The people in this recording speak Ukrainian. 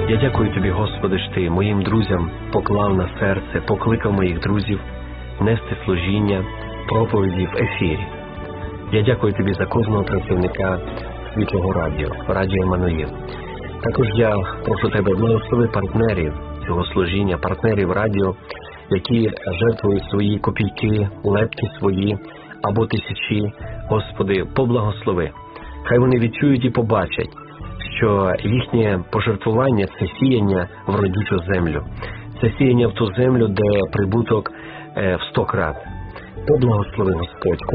Я дякую Тобі, Господи, що Ти моїм друзям поклав на серце, покликав моїх друзів нести служіння, проповіді в ефірі. Я дякую Тобі за кожного працівника Світлого Радіо, Радіо Еммануїл. Також я прошу Тебе благослови партнерів цього служіння, партнерів радіо, які жертвують свої копійки, лепті свої або тисячі. Господи, поблагослови. Хай вони відчують і побачать, що їхнє пожертвування – це сіяння в родючу землю. Це сіяння в ту землю, де прибуток в 100 крат. Поблагослови, Господь.